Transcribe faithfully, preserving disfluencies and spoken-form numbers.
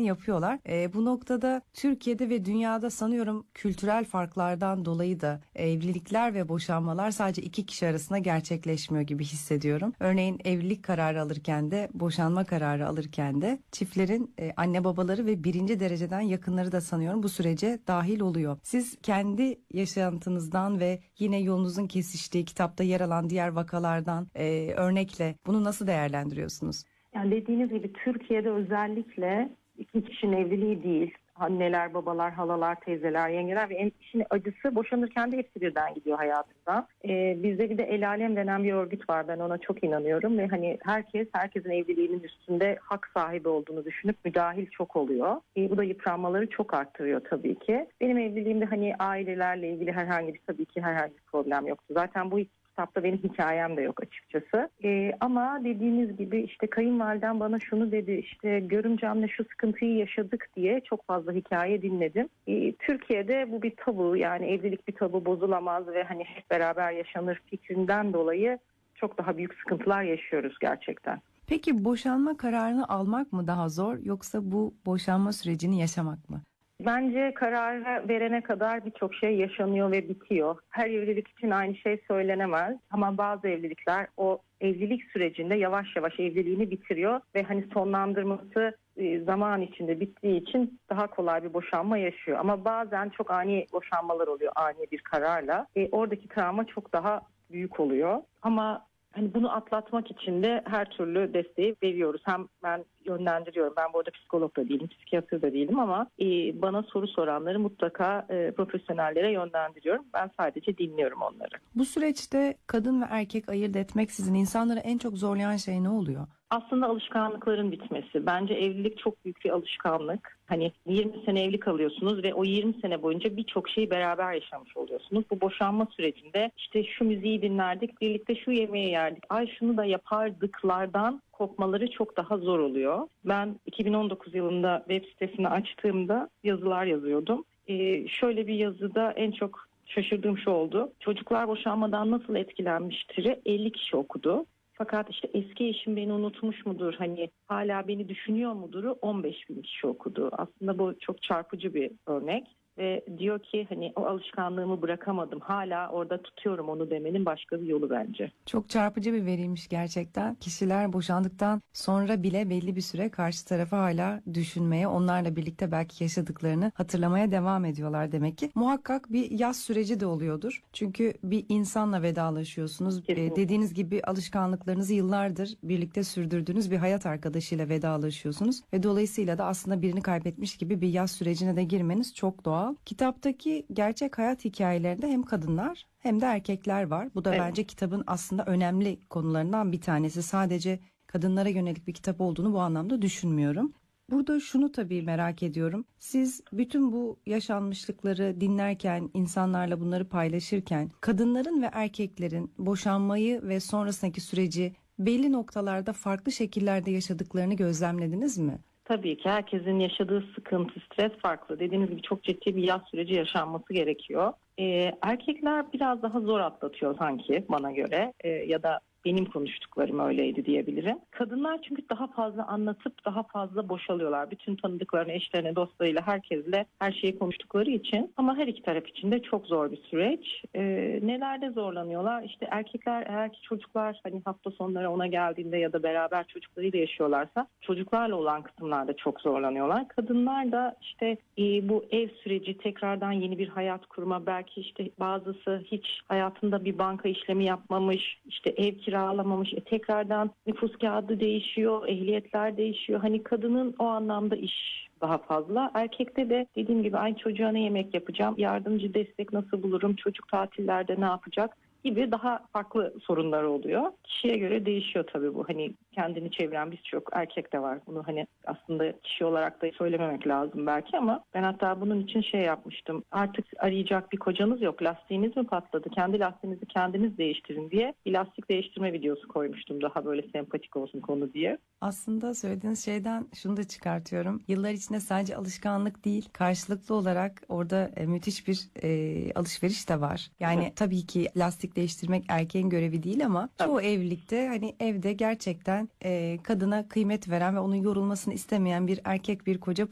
gerekeni yapıyorlar. E, bu noktada Türkiye'de ve dünyada sanıyorum kültürel farklardan dolayı da evlilikler ve boşanmalar sadece iki kişi arasında gerçekleşmiyor gibi hissediyorum. Örneğin evlilik kararı alırken de boşanma kararı alırken de çiftlerin e, anne babaları ve birinci dereceden yakınları da sanıyorum bu sürece dahil oluyor. Siz kendi yaşantınızdan ve yine yolunuzun kesiştiği kitapta yer alan diğer vakalardan e, örnekle bunu nasıl değerlendiriyorsunuz? Yani dediğiniz gibi Türkiye'de özellikle iki kişinin evliliği değil. Anneler, babalar, halalar, teyzeler, yengeler ve en işin acısı boşanırken de hepsi birden gidiyor hayatından. Ee, bizde bir de El Alem denen bir örgüt var. Ben ona çok inanıyorum ve hani herkes herkesin evliliğinin üstünde hak sahibi olduğunu düşünüp müdahil çok oluyor. Ee, bu da yıpranmaları çok arttırıyor tabii ki. Benim evliliğimde hani ailelerle ilgili herhangi bir tabii ki herhangi bir problem yoktu. Zaten bu kitapta benim hikayem de yok açıkçası. Ee, ama dediğiniz gibi işte kayınvalidem bana şunu dedi, işte görümcemle şu sıkıntıyı yaşadık diye çok fazla hikaye dinledim. Ee, Türkiye'de bu bir tabu, yani evlilik bir tabu, bozulamaz ve hani hep beraber yaşanır fikrinden dolayı çok daha büyük sıkıntılar yaşıyoruz gerçekten. Peki boşanma kararını almak mı daha zor yoksa bu boşanma sürecini yaşamak mı? Bence kararı verene kadar birçok şey yaşanıyor ve bitiyor. Her evlilik için aynı şey söylenemez ama bazı evlilikler o evlilik sürecinde yavaş yavaş evliliğini bitiriyor ve hani sonlandırması zaman içinde bittiği için daha kolay bir boşanma yaşıyor. Ama bazen çok ani boşanmalar oluyor ani bir kararla. E, oradaki travma çok daha büyük oluyor. Ama hani bunu atlatmak için de her türlü desteği veriyoruz. Hem ben yönlendiriyorum. Ben bu arada psikolog da değilim, psikiyatr da değilim ama e, bana soru soranları mutlaka e, profesyonellere yönlendiriyorum. Ben sadece dinliyorum onları. Bu süreçte kadın ve erkek ayırt etmeksizin insanları en çok zorlayan şey ne oluyor? Aslında alışkanlıkların bitmesi. Bence evlilik çok büyük bir alışkanlık. Hani yirmi sene evli kalıyorsunuz ve o yirmi sene boyunca birçok şeyi beraber yaşamış oluyorsunuz. Bu boşanma sürecinde işte şu müziği dinlerdik, birlikte şu yemeği yerdik, ay şunu da yapardıklardan kopmaları çok daha zor oluyor. Ben iki bin on dokuz yılında web sitesini açtığımda yazılar yazıyordum. Ee, şöyle bir yazıda en çok şaşırdığım şu oldu. Çocuklar boşanmadan nasıl etkilenmiştir? elli kişi okudu. Fakat işte eski eşim beni unutmuş mudur, hani hala beni düşünüyor mudur'u on beş bin kişi okudu. Aslında bu çok çarpıcı bir örnek. Ve diyor ki hani o alışkanlığımı bırakamadım, hala orada tutuyorum onu demenin başka bir yolu bence. Çok çarpıcı bir veriymiş gerçekten. Kişiler boşandıktan sonra bile belli bir süre karşı tarafı hala düşünmeye, onlarla birlikte belki yaşadıklarını hatırlamaya devam ediyorlar demek ki. Muhakkak bir yaz süreci de oluyordur. Çünkü bir insanla vedalaşıyorsunuz. Ee, dediğiniz gibi alışkanlıklarınızı yıllardır birlikte sürdürdüğünüz bir hayat arkadaşıyla vedalaşıyorsunuz. Ve dolayısıyla da aslında birini kaybetmiş gibi bir yaz sürecine de girmeniz çok doğal. Kitaptaki gerçek hayat hikayelerinde hem kadınlar hem de erkekler var. Bu da evet, bence kitabın aslında önemli konularından bir tanesi. Sadece kadınlara yönelik bir kitap olduğunu bu anlamda düşünmüyorum. Burada şunu tabii merak ediyorum. Siz bütün bu yaşanmışlıkları dinlerken, insanlarla bunları paylaşırken kadınların ve erkeklerin boşanmayı ve sonrasındaki süreci belli noktalarda farklı şekillerde yaşadıklarını gözlemlediniz mi? Tabii ki herkesin yaşadığı sıkıntı, stres farklı. Dediğiniz gibi çok ciddi bir yaz süreci yaşanması gerekiyor. Ee, erkekler biraz daha zor atlatıyor sanki bana göre ee, ya da benim konuştuklarım öyleydi diyebilirim. Kadınlar çünkü daha fazla anlatıp daha fazla boşalıyorlar. Bütün tanıdıklarına, eşlerine, dostlarıyla, herkesle her şeyi konuştukları için. Ama her iki taraf için de çok zor bir süreç. Ee, nelerde zorlanıyorlar? İşte erkekler, eğer ki çocuklar hani hafta sonları ona geldiğinde ya da beraber çocuklarıyla yaşıyorlarsa çocuklarla olan kısımlarda çok zorlanıyorlar. Kadınlar da işte e, bu ev süreci, tekrardan yeni bir hayat kurma, belki işte bazısı hiç hayatında bir banka işlemi yapmamış, işte ev kirası kiralamamış. E, tekrardan nüfus kağıdı değişiyor, ehliyetler değişiyor. Hani kadının o anlamda iş daha fazla. Erkekte de dediğim gibi ay çocuğa ne yemek yapacağım, yardımcı destek nasıl bulurum, çocuk tatillerde ne yapacak gibi daha farklı sorunlar oluyor. Kişiye göre değişiyor tabii bu. Hani kendini çeviren birçok erkek de var. Bunu hani aslında kişi olarak da söylememek lazım belki ama ben hatta bunun için şey yapmıştım. Artık arayacak bir kocanız yok. Lastiğiniz mi patladı? Kendi lastiğinizi kendiniz değiştirin diye bir lastik değiştirme videosu koymuştum. Daha böyle sempatik olsun konu diye. Aslında söylediğiniz şeyden şunu da çıkartıyorum. Yıllar içinde sadece alışkanlık değil, karşılıklı olarak orada e, müthiş bir e, alışveriş de var. Yani evet, tabii ki lastik değiştirmek erkeğin görevi değil ama evet, çoğu evlilikte hani evde gerçekten e, kadına kıymet veren ve onun yorulmasını istemeyen bir erkek, bir koca